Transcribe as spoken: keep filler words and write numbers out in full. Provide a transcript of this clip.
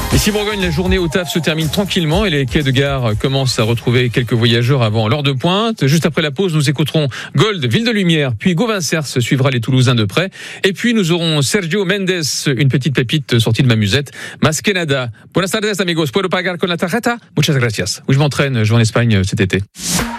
Ici Bourgogne, la journée au taf se termine tranquillement et les quais de gare commencent à retrouver quelques voyageurs avant l'heure de pointe. Juste après la pause, nous écouterons Gold, Ville de Lumière, puis Gauvin Cers suivra les Toulousains de près. Et puis nous aurons Sergio Mendes, une petite pépite sortie de ma musette, Mas que nada. Buenas tardes amigos, puedo pagar con la tarjeta? Muchas gracias. Oui, je m'entraîne, je vais en Espagne cet été.